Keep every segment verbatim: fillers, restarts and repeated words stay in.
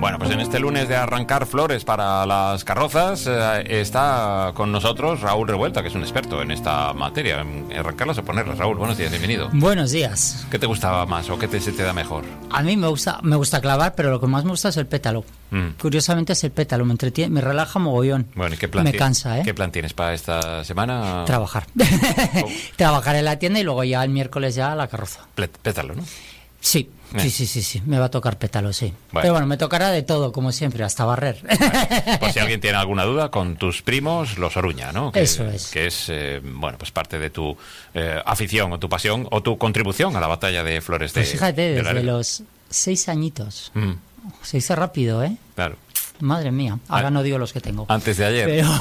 Bueno, pues en este lunes de arrancar flores para las carrozas eh, está con nosotros Raúl Revuelta, que es un experto en esta materia, en arrancarlas o ponerlas. Raúl, buenos días, bienvenido. Buenos días. ¿Qué te gustaba más o qué te, se te da mejor? A mí me gusta me gusta clavar, pero lo que más me gusta es el pétalo. Mm. Curiosamente es el pétalo, me entretiene, me relaja mogollón. Bueno, ¿y qué plan me tienes? cansa, ¿eh? ¿Qué plan tienes para esta semana? Trabajar. Oh. Trabajar en la tienda y luego ya el miércoles ya a la carroza. Pétalo, ¿no? Sí, eh. sí, sí, sí, sí, me va a tocar pétalo, sí. Bueno. Pero bueno, me tocará de todo, como siempre, hasta barrer. Bueno, pues si alguien tiene alguna duda, con tus primos, los Oruña, ¿no? Que, Eso es. Que es, eh, bueno, pues parte de tu eh, afición o tu pasión o tu contribución a la batalla de Flores de Pues fíjate, de desde Laredo. los seis añitos. Mm. Se dice rápido, ¿eh? Claro. Madre mía, ahora no digo los que tengo. Antes de ayer. Pero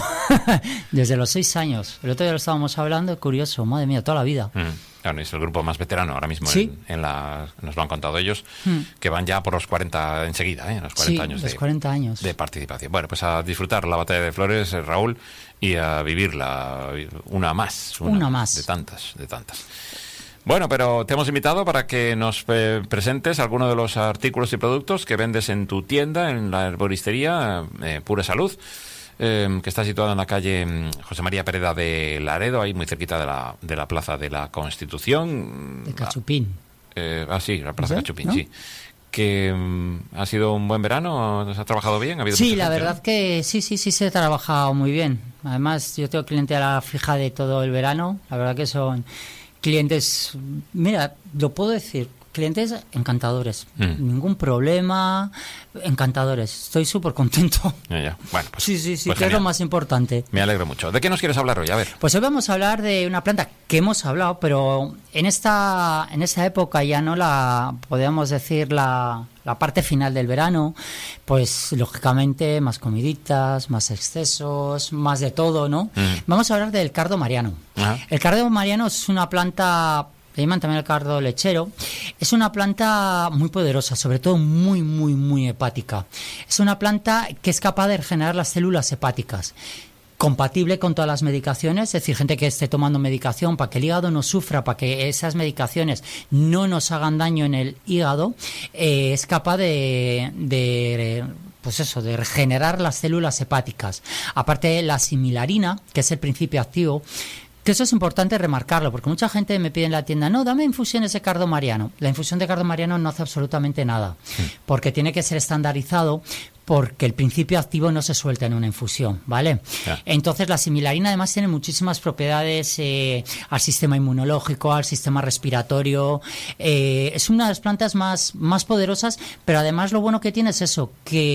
desde los seis años. El otro día lo estábamos hablando, curioso, madre mía, toda la vida. Mm. Claro, es el grupo más veterano ahora mismo. ¿Sí? en, en la, nos lo han contado ellos, mm. que van ya por los cuarenta enseguida, ¿eh? Los cuarenta sí, años, los de, cuarenta años de participación. Bueno, pues a disfrutar la batalla de Flores, eh, Raúl, y a vivirla una más. Una, una más. De tantas, de tantas. Bueno, pero te hemos invitado para que nos eh, presentes algunos de los artículos y productos que vendes en tu tienda, en la herboristería eh, Pura Salud, eh, que está situada en la calle José María Pereda de Laredo, ahí muy cerquita de la, de la Plaza de la Constitución. De Cachupín. Eh, ah, sí, la Plaza ¿Sí? Cachupín, ¿No? sí. Que um, ha sido un buen verano, ¿has trabajado bien? ¿Ha habido sí, mucha la gente, verdad ¿no? que sí, sí, sí se ha trabajado muy bien. Además, yo tengo clientela fija de todo el verano. La verdad que son clientes, mira, lo puedo decir, clientes encantadores. Mm. Ningún problema, encantadores. Estoy súper contento. Ya, ya. Bueno, pues, sí, sí, sí, pues que genial. es lo más importante. Me alegro mucho. ¿De qué nos quieres hablar hoy? A ver. Pues hoy vamos a hablar de una planta que hemos hablado, pero en esta, en esta época ya no la, podríamos decir, la... la parte final del verano, pues lógicamente más comiditas, más excesos, más de todo, ¿no? Uh-huh. Vamos a hablar del cardo mariano. Uh-huh. El cardo mariano es una planta, le llaman también el cardo lechero, es una planta muy poderosa, sobre todo muy, muy, muy hepática. Es una planta que es capaz de regenerar las células hepáticas. Compatible con todas las medicaciones, es decir, gente que esté tomando medicación para que el hígado no sufra, para que esas medicaciones no nos hagan daño en el hígado, eh, es capaz de, de pues eso, de regenerar las células hepáticas. Aparte, la similarina, que es el principio activo, que eso es importante remarcarlo, porque mucha gente me pide en la tienda, no, dame infusiones de cardo mariano. La infusión de cardo mariano no hace absolutamente nada, sí. porque tiene que ser estandarizado, porque el principio activo no se suelta en una infusión, ¿vale? Yeah. Entonces la similarina además tiene muchísimas propiedades eh, al sistema inmunológico, al sistema respiratorio, eh, es una de las plantas más, más poderosas, pero además lo bueno que tiene es eso,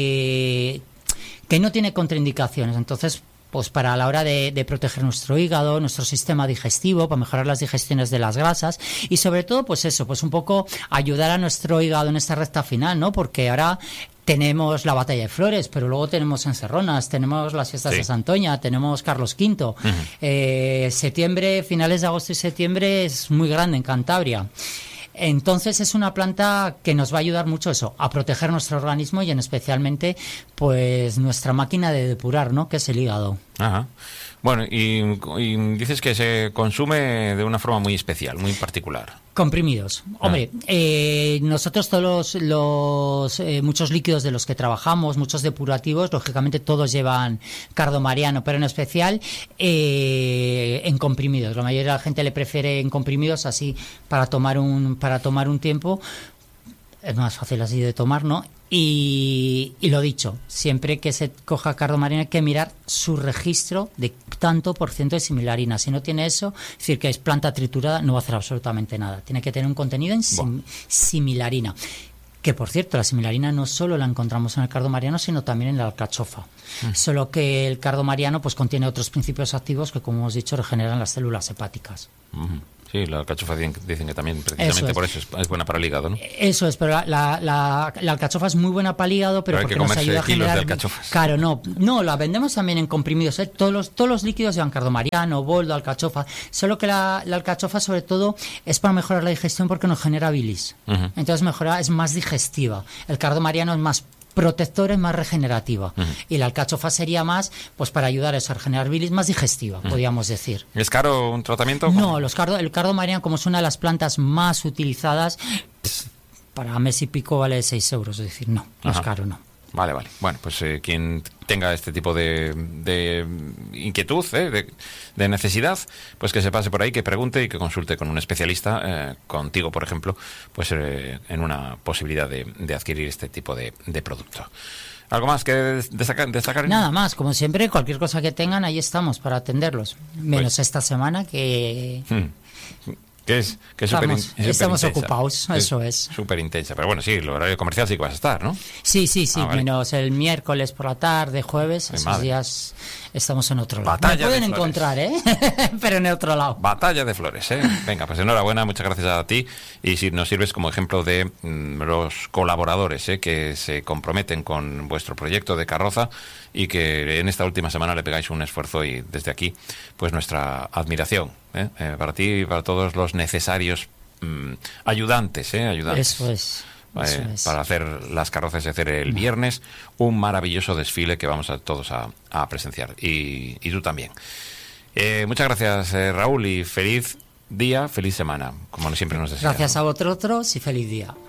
que, que no tiene contraindicaciones, entonces pues para la hora de, de proteger nuestro hígado, nuestro sistema digestivo, para mejorar las digestiones de las grasas y sobre todo pues eso, pues un poco ayudar a nuestro hígado en esta recta final, ¿no? Porque ahora tenemos la batalla de Flores, pero luego tenemos encerronas, tenemos las fiestas sí. de Santoña, tenemos Carlos quinto. Uh-huh. Eh, septiembre, finales de agosto y septiembre es muy grande en Cantabria. Entonces es una planta que nos va a ayudar mucho eso, a proteger nuestro organismo y en especialmente pues nuestra máquina de depurar, ¿no? Que es el hígado. Ajá. Bueno, y, y dices que se consume de una forma muy especial, muy particular. Comprimidos. Hombre, ah. eh, nosotros todos los, los eh, muchos líquidos de los que trabajamos, muchos depurativos, lógicamente todos llevan cardo mariano, pero en especial eh, en comprimidos. La mayoría de la gente le prefiere en comprimidos así para tomar un para tomar un tiempo. Es más fácil así de tomar, ¿no? Y, y lo dicho, siempre que se coja cardo mariano hay que mirar su registro de tanto por ciento de similarina. Si no tiene eso, es decir, que es planta triturada, no va a hacer absolutamente nada. Tiene que tener un contenido en sim, similarina. Que, por cierto, la similarina no solo la encontramos en el cardo mariano, sino también en la alcachofa. Mm. Solo que el cardo mariano pues contiene otros principios activos que, como hemos dicho, regeneran las células hepáticas. Mm. Sí, la alcachofa dicen que también precisamente eso es. por eso es, es buena para el hígado, ¿no? Eso es, pero la, la, la, la alcachofa es muy buena para el hígado, pero, pero porque nos ayuda a generar... De alcachofas. Claro, no, no, la vendemos también en comprimidos, ¿eh? Todos los, todos los líquidos llevan cardo mariano, boldo, alcachofa, solo que la, la alcachofa sobre todo es para mejorar la digestión porque nos genera bilis. Uh-huh. Entonces mejora, es más digestiva. El cardo mariano es más protectora, es más regenerativa. Uh-huh. Y la alcachofa sería más, pues para ayudar a eso, a regenerar bilis, más digestiva, uh-huh. podríamos decir. ¿Es caro un tratamiento? No, los cardo, el cardo mariano, como es una de las plantas más utilizadas, para mes y pico vale seis euros, es decir, no, no Ajá. es caro, no. Vale, vale. Bueno, pues eh, quien tenga este tipo de, de inquietud, eh, de, de necesidad, pues que se pase por ahí, que pregunte y que consulte con un especialista, eh, contigo, por ejemplo, pues eh, en una posibilidad de, de adquirir este tipo de, de producto. ¿Algo más que destacar? destacar? Nada más, como siempre, cualquier cosa que tengan, ahí estamos para atenderlos. Menos pues, esta semana que... Hmm. Que es, que es estamos, super, super estamos intensa. ocupados, eso es. Súper intensa. Pero bueno, sí, el horario comercial sí que vas a estar, ¿no? Sí, sí, sí. Ah, vale. Menos el miércoles por la tarde, jueves, Ay, esos madre. días estamos en otro lado. Batalla Me pueden de encontrar, ¿eh? Pero en otro lado. Batalla de flores, ¿eh? Venga, pues enhorabuena, muchas gracias a ti. Y si nos sirves como ejemplo de mmm, los colaboradores, ¿eh? Que se comprometen con vuestro proyecto de carroza y que en esta última semana le pegáis un esfuerzo, y desde aquí, pues nuestra admiración, ¿eh? Eh, para ti y para todos los necesarios mmm, ayudantes, ¿eh? Ayudantes. Eso es. Eso Eh, es. Para hacer las carrozas y hacer el viernes un maravilloso desfile que vamos a todos a, a presenciar, y, y tú también. Eh, muchas gracias, eh, Raúl, y feliz día, feliz semana, como siempre nos deseamos. Gracias a vosotros y feliz día.